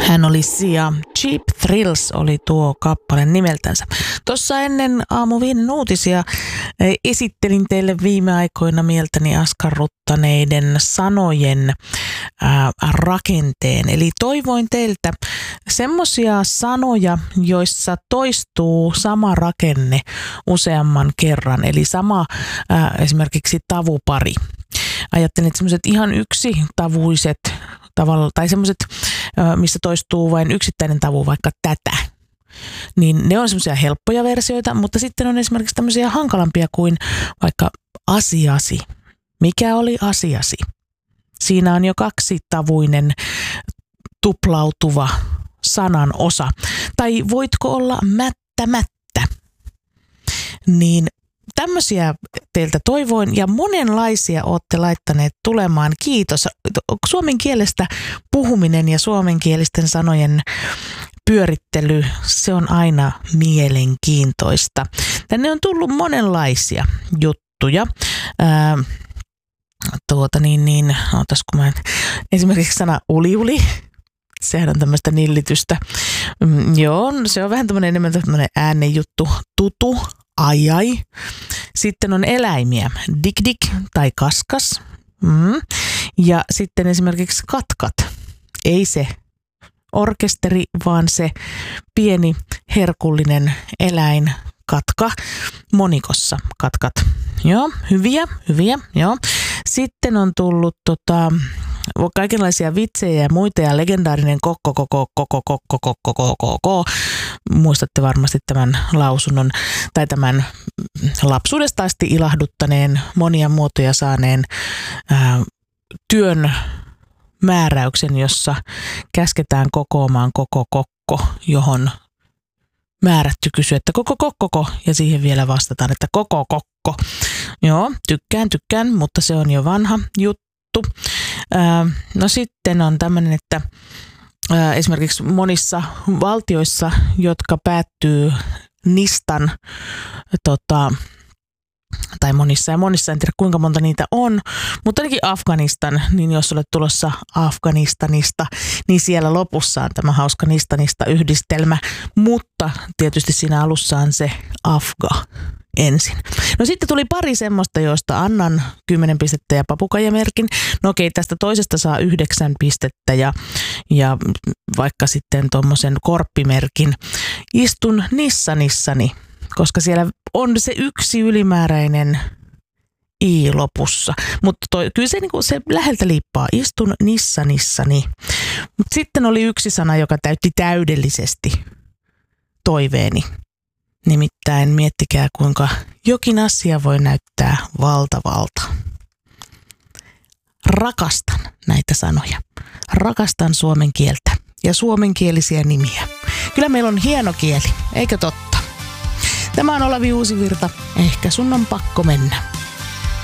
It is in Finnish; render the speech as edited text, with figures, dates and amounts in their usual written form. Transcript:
Hän oli Sia. Cheap Thrills oli tuo kappale nimeltänsä. Tuossa ennen aamuviinen uutisia esittelin teille viime aikoina mieltäni askarruttaneiden sanojen rakenteen. Eli toivoin teiltä semmoisia sanoja, joissa toistuu sama rakenne useamman kerran. Eli sama esimerkiksi tavupari. Ajattelin, että semmoiset ihan yksitavuiset tavalla, tai semmoiset, missä toistuu vain yksittäinen tavu, vaikka tätä, niin ne on semmoisia helppoja versioita, mutta sitten on esimerkiksi tämmöisiä hankalampia kuin vaikka asiasi. Mikä oli asiasi? Siinä on jo kaksitavuinen tuplautuva sanan osa. Tai voitko olla mättämättä? Niin tämmöisiä teiltä toivoin ja monenlaisia olette laittaneet tulemaan. Kiitos. Suomen kielestä puhuminen ja suomenkielisten sanojen pyörittely, se on aina mielenkiintoista. Tänne on tullut monenlaisia juttuja. Esimerkiksi sana uliuli. Sehän on tämmöistä nillitystä. Joo, se on vähän enemmän tämmöinen äänenjuttu. Tutu. Ai. Sitten on eläimiä. Dik tai kaskas. Ja sitten esimerkiksi katkat. Ei se orkesteri, vaan se pieni herkullinen eläin katka monikossa. Katkat. Joo, hyviä. Joo. Sitten on tullut kaikenlaisia vitsejä ja muita ja legendaarinen kokko. Muistatte varmasti tämän lausunnon tai tämän lapsuudesta asti ilahduttaneen monia muotoja saaneen työn määräyksen, jossa käsketään kokoamaan koko kokko, johon määrätty kysyy, että koko, ja siihen vielä vastataan, että koko kokko. Joo, tykkään, mutta se on jo vanha juttu. No sitten on tämmöinen, että esimerkiksi monissa valtioissa, jotka päättyy nistan, tai monissa, en tiedä kuinka monta niitä on, mutta ainakin Afganistan, niin jos olet tulossa Afganistanista, niin siellä lopussa on tämä hauska nistanista yhdistelmä, mutta tietysti siinä alussa on se Afga ensin. No sitten tuli pari semmoista, joista annan 10 pistettä ja papukaijamerkin. No okei, tästä toisesta saa 9 pistettä ja vaikka sitten tuommoisen korppimerkin. Istun nissani, koska siellä on se yksi ylimääräinen i lopussa. Mutta kyllä se läheltä liippaa. Istun nissani. Mutta sitten oli yksi sana, joka täytti täydellisesti toiveeni. Nimittäin miettikää, kuinka jokin asia voi näyttää valtavalta. Rakastan näitä sanoja. Rakastan suomen kieltä ja suomenkielisiä nimiä. Kyllä meillä on hieno kieli, eikö totta? Tämä on Olavi Uusivirta. Ehkä sun on pakko mennä.